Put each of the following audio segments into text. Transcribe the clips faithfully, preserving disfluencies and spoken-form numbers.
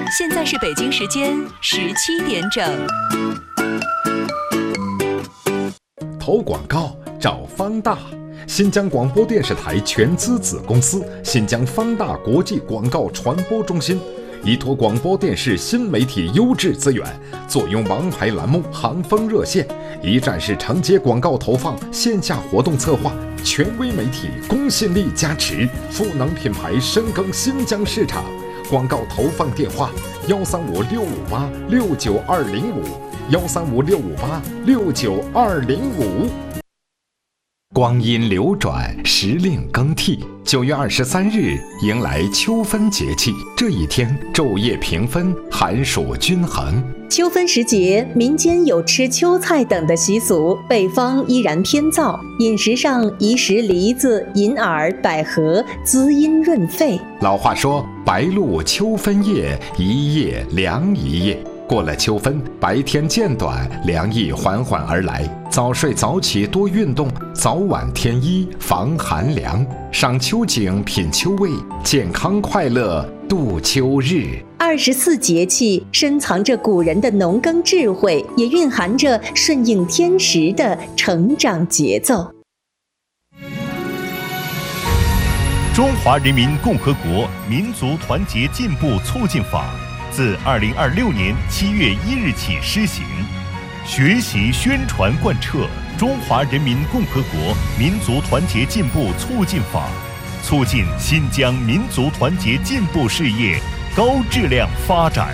现在是北京时间十七点整。 投广告找方大，新疆广播电视台全资子公司新疆方大国际广告传播中心，依托广播电视新媒体优质资源，坐拥王牌栏目行风热线，一站式承接广告投放、线下活动策划，权威媒体公信力加持，赋能品牌深耕新疆市场。广告投放电话：幺三五六五八六九二零五，幺三五六五八六九二零五。光阴流转，时令更替。九月二十三日迎来秋分节气，这一天昼夜平分，寒暑均衡。 秋分时节，民间有吃秋菜等的习俗，北方依然偏燥，饮食上宜食梨子、银耳、百合，滋阴润肺。 老话说：“白露秋分夜，一夜凉一夜。”过了秋分，白天渐短，凉意缓缓而来。早睡早起，多运动，早晚添衣，防寒凉。赏秋景，品秋味，健康快乐度秋日。 二十四节气深藏着古人的农耕智慧，也蕴含着顺应天时的成长节奏。 中华人民共和国民族团结进步促进法自二零二六年七月一日起施行，学习宣传贯彻中华人民共和国民族团结进步促进法，促进新疆民族团结进步事业高质量发展。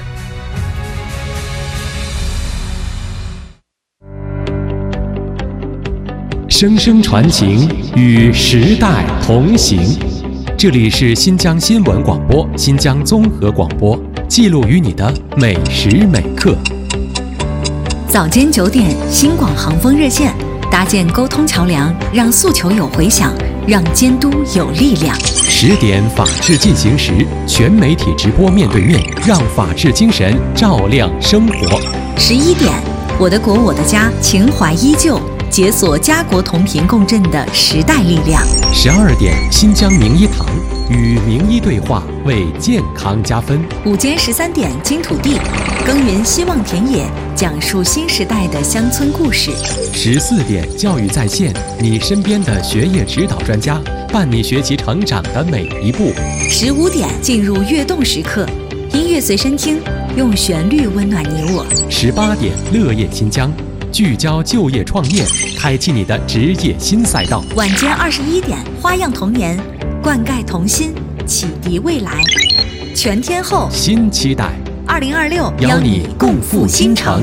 声声传情，与时代同行。这里是新疆新闻广播、新疆综合广播，记录于你的每时每刻。 早间九点，新广航风热线，搭建沟通桥梁，让诉求有回响，让监督有力量。 十点，法治进行时，全媒体直播面对面，让法治精神照亮生活。 十一点，我的国我的家，情怀依旧，解锁家国同频共振的时代力量。 十二点，新疆名医堂，与名医对话，为健康加分。 午间十三点，金土地，耕耘希望田野，讲述新时代的乡村故事。 十四点，教育在线，你身边的学业指导专家，伴你学习成长的每一步。 十五点，进入跃动时刻，音乐随身听，用旋律温暖你我。 十八点，乐业新疆，聚焦就业创业，开启你的职业新赛道。 晚间二十一点，花样童年，灌溉童心，启迪未来。全天候新期待， 二零二六邀你共赴新城。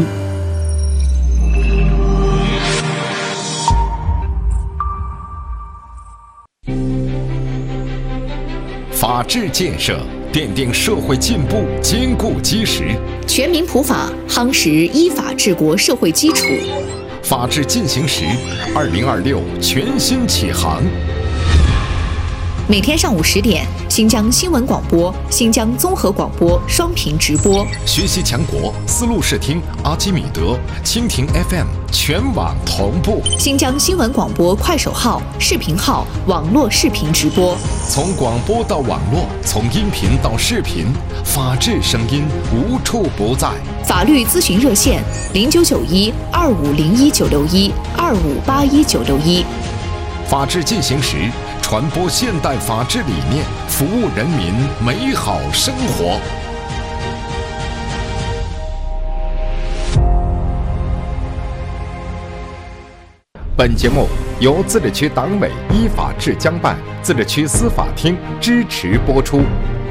法治建设奠定社会进步坚固基石， 全民普法夯实依法治国社会基础。 法治进行时，二零二六全新启航。 每天上午十点，新疆新闻广播、新疆综合广播双频直播。 学习强国，丝路视听、阿基米德、蜻蜓 F M 全网同步。 新疆新闻广播快手号、视频号网络视频直播。 从广播到网络，从音频到视频，法治声音无处不在。 法律咨询热线：零九九一二五零一九六一二五八一九六一。 法治进行时，传播现代法治理念，服务人民美好生活。本节目由自治区党委依法治疆办、自治区司法厅支持播出。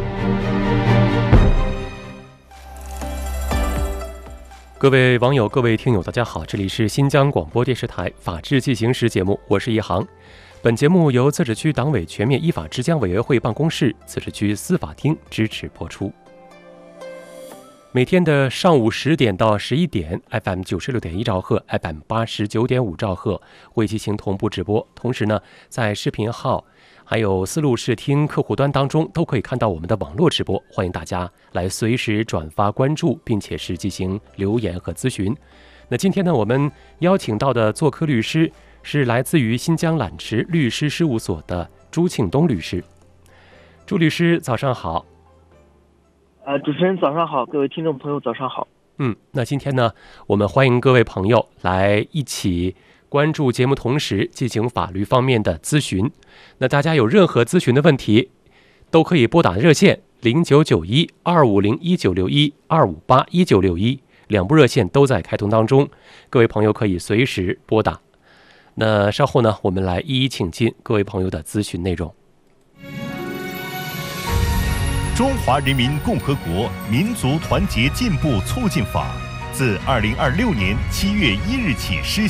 各位网友、各位听友，大家好，这里是新疆广播电视台法治进行时节目，我是一航。本节目由自治区党委全面依法治疆委员会办公室、自治区司法厅支持播出。每天的上午十点到十一点 ，F M 九十六点一兆赫、F M 八十九点五兆赫会进行同步直播。同时呢，在视频号还有丝路视听客户端当中都可以看到我们的网络直播，欢迎大家来随时转发关注，并且是进行留言和咨询。那今天呢，我们邀请到的做客律师是来自于新疆揽池律师事务所的朱庆东律师。朱律师早上好。 呃，主持人早上好，各位听众朋友早上好。 嗯，那今天呢，我们欢迎各位朋友来一起关注节目，同时进行法律方面的咨询。那大家有任何咨询的问题，都可以拨打热线零九九一二五零一九六一二五八一九六一，两部热线都在开通当中，各位朋友可以随时拨打。那稍后呢，我们来一一请进各位朋友的咨询内容。 中华人民共和国民族团结进步促进法自二零二六年七月一日起施行。